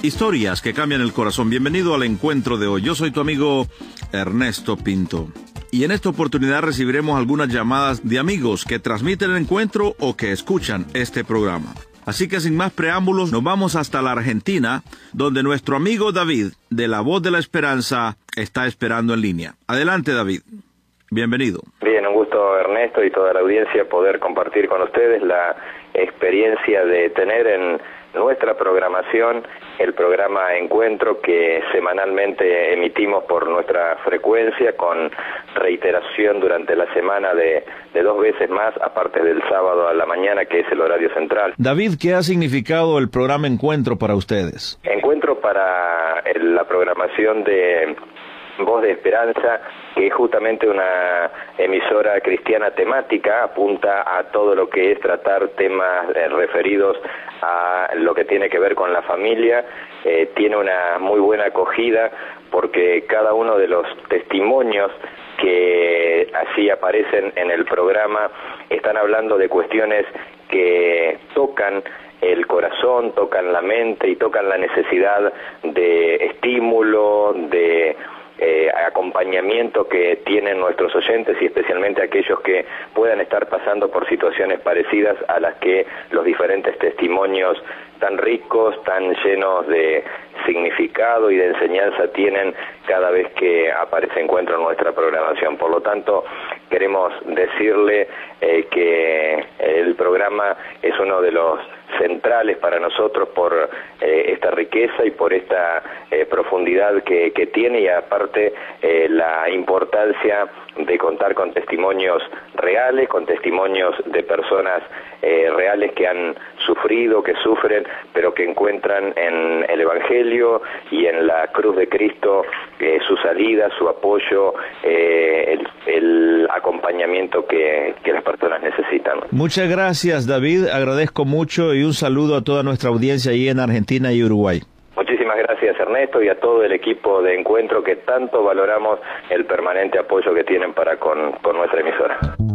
Historias que cambian el corazón. Bienvenido al encuentro de hoy. Yo soy tu amigo Ernesto Pinto. Y en esta oportunidad recibiremos algunas llamadas de amigos que transmiten el encuentro o que escuchan este programa. Así que sin más preámbulos, nos vamos hasta la Argentina, donde nuestro amigo David, de La Voz de la Esperanza, está esperando en línea. Adelante, David. Bienvenido. Bien, un gusto, Ernesto, y toda la audiencia poder compartir con ustedes la experiencia de tener en nuestra programación el programa Encuentro que semanalmente emitimos por nuestra frecuencia con reiteración durante la semana de 2 veces más, aparte del sábado a la mañana, que es el horario central. David, ¿qué ha significado el programa Encuentro para ustedes? Encuentro para la programación de Voz de Esperanza, que es justamente una emisora cristiana temática, apunta a todo lo que es tratar temas referidos a lo que tiene que ver con la familia. Tiene una muy buena acogida porque cada uno de los testimonios que así aparecen en el programa están hablando de cuestiones que tocan el corazón, tocan la mente y tocan la necesidad de estímulo, de acompañamiento que tienen nuestros oyentes y especialmente aquellos que puedan estar pasando por situaciones parecidas a las que los diferentes testimonios tan ricos, tan llenos de significado y de enseñanza tienen cada vez que aparece Encuentro en nuestra programación. Por lo tanto, queremos decirle que el programa es uno de los centrales para nosotros por esta riqueza y por esta profundidad que tiene, y aparte la importancia de contar con testimonios reales, con testimonios de personas reales que han sufrido, que sufren, pero que encuentran en el Evangelio y en la cruz de Cristo su salida, su apoyo, el acompañamiento que las personas necesitan. Muchas gracias, David. Agradezco mucho y un saludo a toda nuestra audiencia ahí en Argentina y Uruguay. Muchísimas gracias, Ernesto, y a todo el equipo de Encuentro, que tanto valoramos el permanente apoyo que tienen para con nuestra emisora.